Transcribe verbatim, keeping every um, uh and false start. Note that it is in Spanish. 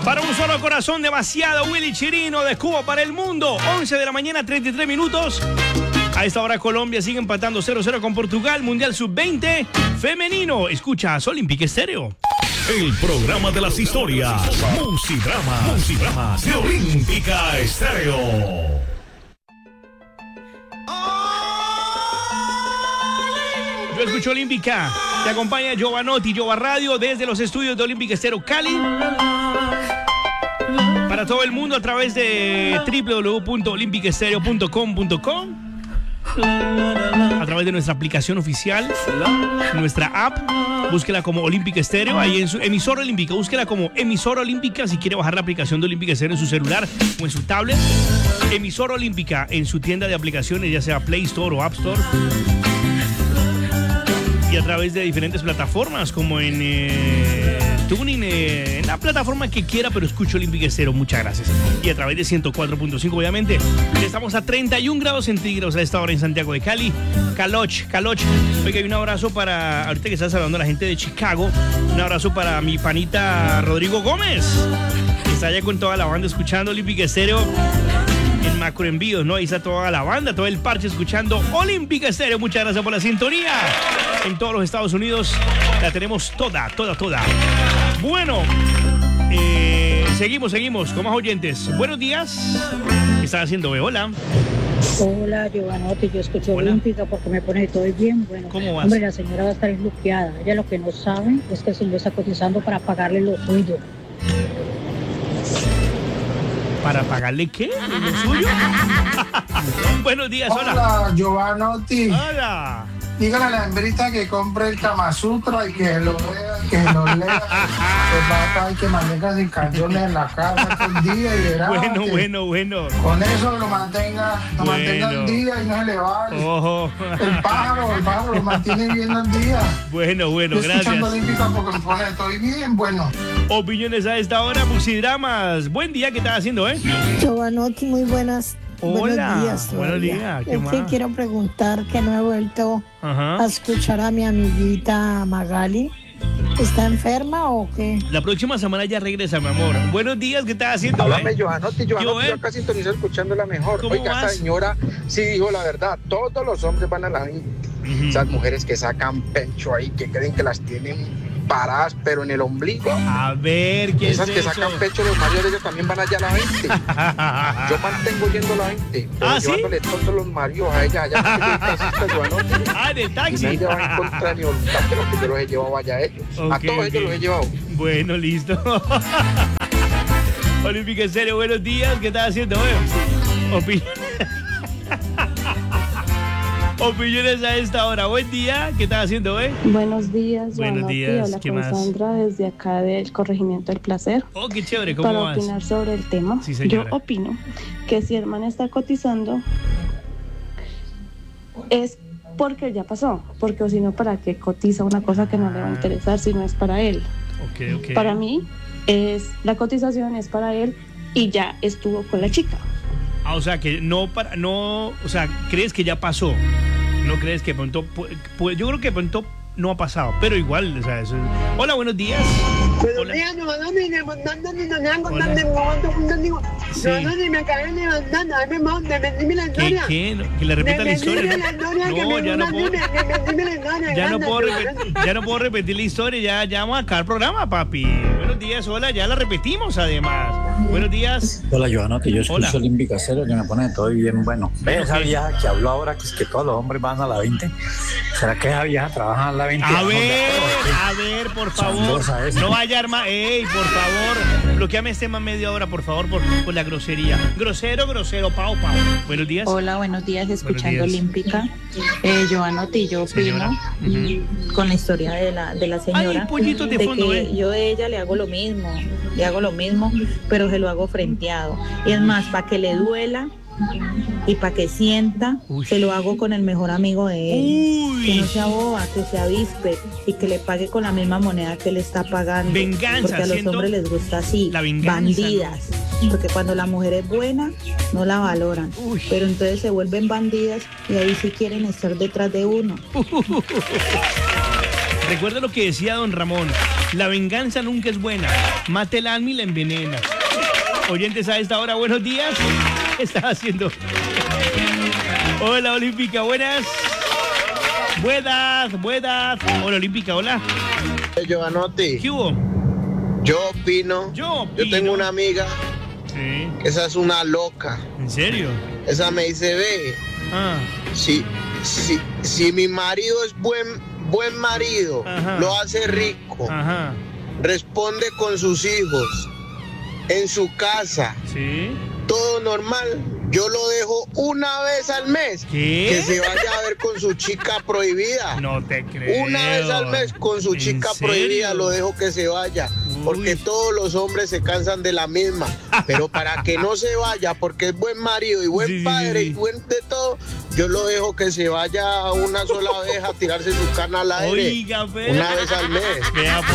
Para un solo corazón, demasiado. Willy Chirino de Cuba para el mundo. once de la mañana, treinta y tres minutos. A esta hora Colombia sigue empatando cero cero con Portugal. Mundial sub veinte femenino. Escuchas Olympic Estéreo. El programa de las historias. Musidramas. Musidramas de Olímpica Estéreo. Yo escucho Olímpica. Te acompaña Giovanotti, Giova Radio, desde los estudios de Olímpica Estéreo Cali. Para todo el mundo a través de w w w punto olímpica estéreo punto com punto co. A través de nuestra aplicación oficial, nuestra app, búsquela como Olímpica Estéreo, ahí en su emisora olímpica, búsquela como emisora olímpica si quiere bajar la aplicación de Olímpica Estéreo en su celular o en su tablet. Emisora olímpica en su tienda de aplicaciones, ya sea Play Store o App Store. Y a través de diferentes plataformas como en eh, Tuning, eh, en la plataforma que quiera, pero escucho Olímpica Estéreo, muchas gracias. Y a través de ciento cuatro punto cinco, obviamente. Estamos a treinta y un grados centígrados a esta hora en Santiago de Cali. Caloch, Caloch. Oiga, y un abrazo para, ahorita que estás hablando a la gente de Chicago, un abrazo para mi panita Rodrigo Gómez, que está allá con toda la banda escuchando Olímpica Estéreo. En Macro Envíos, ¿no? Ahí está toda la banda, todo el parche escuchando Olímpica Estéreo. Muchas gracias por la sintonía. En todos los Estados Unidos la tenemos toda, toda, toda. Bueno, eh, seguimos, seguimos con más oyentes. Buenos días. ¿Qué estás haciendo, Be? Hola. Hola, Giovanotti, yo escucho Hola. Olímpica porque me pone todo bien. Bueno, ¿Cómo vas? hombre, la señora va a estar bloqueada. Ella lo que no sabe es que el señor está cotizando para pagarle lo suyo. ¿Para pagarle qué? ¿Lo suyo? Buenos días, hola. Hola, Giovanotti. Hola. Dígale a la hembrita que compre el Kama Sutra y que lo lea, que lo lea. Pues va a estar que maneja sin canciones en la casa todo el día y verá. Bueno, que bueno, bueno. Con eso lo mantenga, lo Bueno. mantenga al día y no se le vale. Ojo. El pájaro, el pájaro lo mantiene bien al día. Bueno, bueno, Estoy escuchando gracias. Olímpica porque me pone estoy bien, bueno. Opiniones a esta hora, Musidramas. Buen día, ¿qué estás haciendo, eh? Giovanotti, muy buenas. Hola, buenos días. buenos todavía. días, ¿qué Es más? que quiero preguntar que no he vuelto Ajá. a escuchar a mi amiguita Magali. ¿Está enferma o qué? La próxima semana ya regresa, mi amor. Buenos días, ¿qué estás haciendo, Háblame, eh? Giovanotti, Yo, Giovanotti, eh. yo acá sintonizó escuchándola mejor. ¿Cómo Oiga, vas? esta señora sí dijo la verdad. Todos los hombres van a la veinte. Ujú. Esas mujeres que sacan pecho ahí, que creen que las tienen paradas, pero en el ombligo. A ver, ¿qué Esas es que eso? sacan pecho, los maridos de ellos también van allá a la veinte. Yo mantengo yendo a la veinte, pero ¿Ah, sí? llevándole todos los maridos a ella allá. porque yo taxista, Giovanotti, Ah, de y taxi. nadie va a encontrar ni voluntad, pero que yo los he llevado allá a ellos. a Ok, todos ok. ellos los he llevado. Bueno, listo. Olímpica en serio, buenos días. ¿Qué estás haciendo, eh? Opiniones. Opiniones a esta hora. Buen día. ¿Qué estás haciendo, eh? Buenos días, Buenos Giovanotti. días, Habla ¿qué con más? Sandra desde acá del Corregimiento del Placer. Oh, qué chévere. ¿Cómo Para vas? opinar sobre el tema, Sí, yo señora. opino que si el man está cotizando es porque ya pasó, porque si no, ¿para qué cotiza una cosa que no le va a interesar si no es para él? Ok, ok. Para mí, es la cotización es para él y ya estuvo con la chica. Ah, o sea, que no para, no, o sea, crees que ya pasó. No crees que de pronto, pu- pu- yo creo que de pronto no ha pasado, pero igual, o sea, eso es- Hola, buenos días. Hola. Sí. ¿Qué, qué? No, que le repita la historia. No, ya no puedo, ya no puedo repetir, ya no puedo repetir la historia, ya, ya vamos a acabar el programa, papi. Buenos días, hola, ya la repetimos además. Buenos días. Hola, Giovanotti, yo escucho Hola. Olímpica Cero, que me pone todo bien bueno. ¿Ves esa Ok. vieja que habló ahora que es que todos los hombres van a la veinte? ¿Será que esa vieja trabaja en la veinte? A ver, a ver, por favor. Chandosa esa. No vaya a armar. Ey, por favor. Bloqueame este más media hora, por favor, por, por la grosería. Grosero, grosero, pao, pao. Buenos días. Hola, buenos días, escuchando días. Olímpica. Eh, Giovanotti, yo Señora. opino Ujú. con la historia de la, de la señora. Ay, pollitos de fondo, que eh. yo de ella le hago lo mismo, le hago lo mismo, pero se lo hago frenteado. Y es más, para que le duela y para que sienta, Uy. se lo hago con el mejor amigo de él. Que Uy. no sea boba, que se avispe y que le pague con la misma moneda que le está pagando. Venganza, Porque a los siento hombres les gusta así, la venganza, bandidas. Porque cuando la mujer es buena, no la valoran. Uy. Pero entonces se vuelven bandidas y ahí sí quieren estar detrás de uno. Recuerda lo que decía don Ramón. La venganza nunca es buena. Mate el alma y la envenena. Oyentes a esta hora, buenos días. ¿Qué estás haciendo? Hola, Olímpica, buenas. Buenas, buenas. Hola, Olímpica, hola. Giovanotti. ¿Qué hubo? Yo opino. Yo opino. Yo tengo una amiga. Sí. Que esa es una loca. ¿En serio? Esa me dice, ve. Ah. Si, si, si mi marido es buen, buen marido, Ajá. lo hace rico, Ajá. responde con sus hijos, en su casa, Sí. todo normal, yo lo dejo una vez al mes. ¿Qué? Que se vaya a ver con su chica prohibida. No te creo. Una vez al mes con su ¿En chica serio? prohibida lo dejo que se vaya. Porque Uy. todos los hombres se cansan de la misma. Pero para que no se vaya, porque es buen marido y buen Sí, sí, padre sí, sí. y buen de todo, yo lo dejo que se vaya una sola vez a tirarse su cana al aire. Oiga, pero. Una vez al mes. Vea, pues.